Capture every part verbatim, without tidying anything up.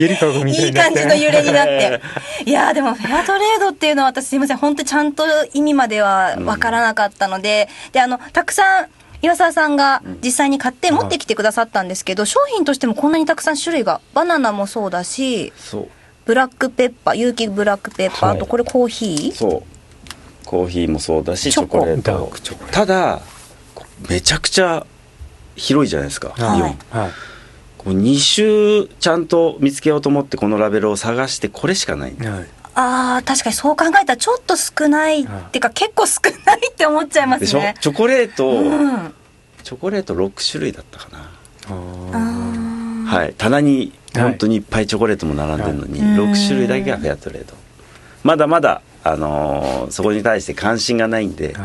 ゆりかごみたいになって、 いい感じの揺れになっていやでもフェアトレードっていうのは私すいません本当にちゃんと意味までは分からなかったので、うん、であのたくさん岩沢さんが実際に買って持ってきてくださったんですけど、うん、商品としてもこんなにたくさん種類が、バナナもそうだし、 そうブラックペッパー、有機ブラックペッパー、はい、あとこれコーヒー、 そうコーヒーもそうだしチョコレート、ただめちゃくちゃ広いじゃないですか、はい、イオン、はい、こうに種ちゃんと見つけようと思ってこのラベルを探してこれしかない、はい、 あー確かにそう考えたらちょっと少ない、はい、っていうか結構少ないって思っちゃいますね。 でしょ。チョコレート、 うん、 チョコレートろく種類だったかな。あ、はい、棚に本当にいっぱいチョコレートも並んでるのに、はい、ろく種類だけがフェアトレード。まだまだ、あのー、そこに対して関心がないんで、はい、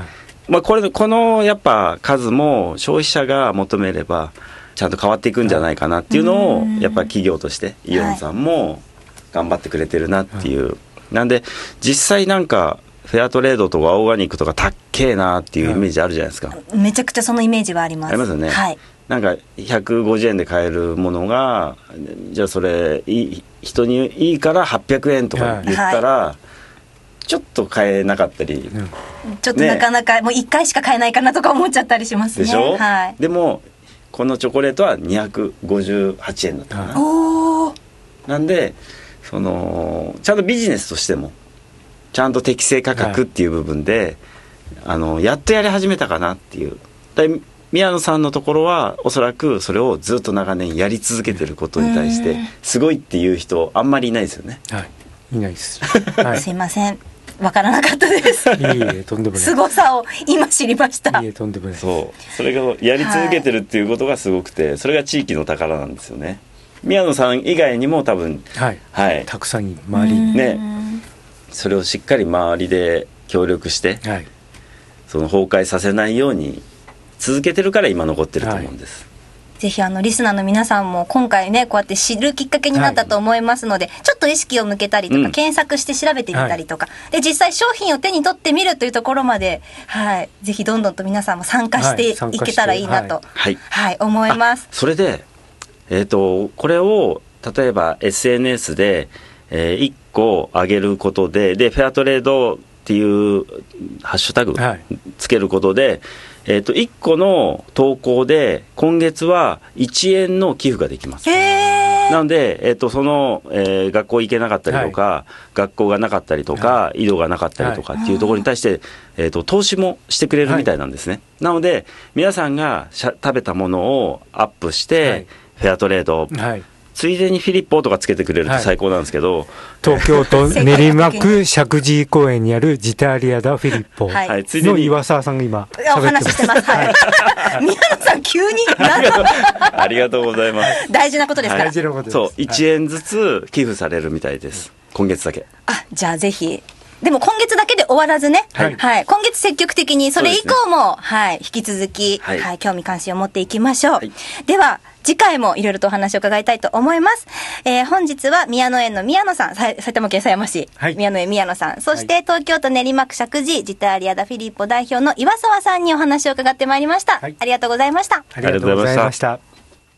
まあ、これこのやっぱ数も消費者が求めればちゃんと変わっていくんじゃないかなっていうのをやっぱ企業としてイオンさんも頑張ってくれてるなっていう、はい、なんで実際なんかフェアトレードとかオーガニックとかたっけえなっていうイメージあるじゃないですか、はい、 めちゃくちゃそのイメージはあります。 ありますよね、はい、なんかひゃくごじゅうえんで買えるものがじゃあそれいい人にいいからはっぴゃくえんとか言ったら、はい、ちょっと買えなかったり、うん、 ちょっとなかなか、ね、もういっかいしか買えないかなとか思っちゃったりしますね。 でしょ、 はい、 でもこのチョコレートはにひゃくごじゅうはちえんだったかな、 おなんでそのちゃんとビジネスとしてもちゃんと適正価格っていう部分で、はい、あのやっとやり始めたかなっていう。で宮野さんのところはおそらくそれをずっと長年やり続けてることに対してすごいっていう人あんまりいないですよね。 はい、いないです、はい、 すいませんわからなかったです。いいえとんでもない。 凄さを今知りました。 いいえとんでもない。 そうそれがやり続けてるっていうことがすごくて、はい、それが地域の宝なんですよね。宮野さん以外にも多分、 はいはい、たくさん周りにねそれをしっかり周りで協力して、はい、その崩壊させないように続けてるから今残ってると思うんです、はい、 ぜひあのリスナーの皆さんも今回ねこうやって知るきっかけになったと思いますので、はい、ちょっと意識を向けたりとか、うん、検索して調べてみたりとか、はい、で実際商品を手に取ってみるというところまで、はい、ぜひどんどんと皆さんも参加していけたらいいなと、はいはい、思います。 それで、えーと、これを例えば エスエヌエス で、えー、いっこ上げることで、でフェアトレードっていうハッシュタグつけることで、はい、えー、といっこの投稿で今月はいちえんの寄付ができます。 へー。 なので、えー、とその、えー、学校行けなかったりとか、はい、学校がなかったりとか、はい、移動がなかったりとかっていうところに対して、えー、と投資もしてくれるみたいなんですね、はい、なので皆さんがしゃ食べたものをアップして、はい、フェアトレード、はい、ついでにフィリッポとかつけてくれると最高なんですけど、はい、 東京都練馬区石神井公園にあるジタリアダフィリッポの岩沢さんが今お話ししてます、はい、宮野さん急にありがとうございます。 大事なことですから、はい、 そういちえんずつ寄付されるみたいです、はい、今月だけ。 あ、じゃあぜひでも今月だけで終わらずね、はいはい、今月積極的にそれ以降も、ね、はい、引き続き、はいはい、興味関心を持っていきましょう、はい、では次回もいろいろとお話を伺いたいと思います、えー、本日は宮野園の宮野さん、埼玉県狭山市、はい、宮野園宮野さん、そして東京都練馬区石神井ジターリアダフィリッポ代表の岩沢さんにお話を伺ってまいりました、はい、ありがとうございました。 ありがとうございました。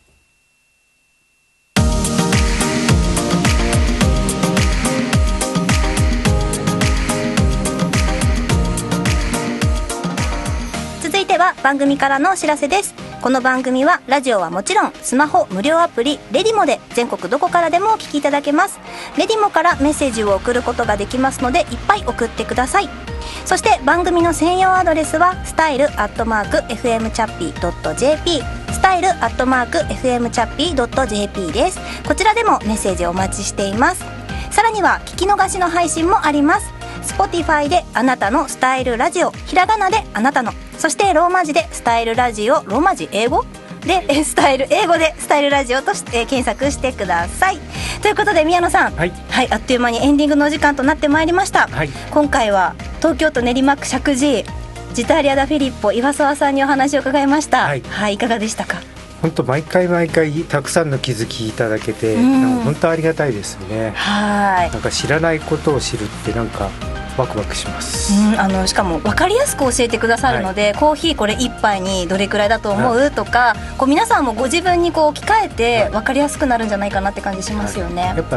は番組からのお知らせです。この番組はラジオはもちろんスマホ無料アプリレディモで全国どこからでもお聞きいただけます。レディモからメッセージを送ることができますのでいっぱい送ってください。そして番組の専用アドレスはスタイルアットマーク エフエムチャッピードットジェーピー スタイルアットマーク エフエムチャッピードットジェーピー です。こちらでもメッセージをお待ちしています。さらには聞き逃しの配信もあります。Spotify であなたのスタイルラジオ、ひらがなであなたの、そしてローマ字でスタイルラジオ、ローマ字英語でスタイル英語でスタイルラジオとして、えー、検索してください。ということで宮野さん、はいはい、あっという間にエンディングのお時間となってまいりました、はい、今回は東京都練馬区石神井ジタリアダフィリッポ岩沢さんにお話を伺いました、はいはい、いかがでしたか？ 本当毎回毎回たくさんの気づきいただけて、うん、なんか本当ありがたいですよね。はい、なんか知らないことを知るってなんかワクワクします、 うん、あのしかも分かりやすく教えてくださるので、はい、コーヒーこれいっぱいにどれくらいだと思う、はい、とかこう皆さんもご自分にこう置き換えて分かりやすくなるんじゃないかなって感じしますよね、はい、やっぱ